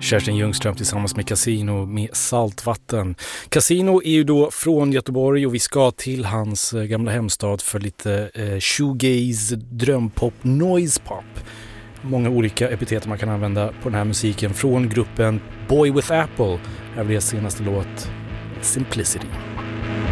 Kerstin Ljungström tillsammans med Casino med Saltvatten. Casino är ju då från Göteborg och vi ska till hans gamla hemstad för lite shoegaze, drömpop, noisepop. Många olika epitet man kan använda på den här musiken från gruppen Boy with Apple. Här blir deras senaste låt Simplicity.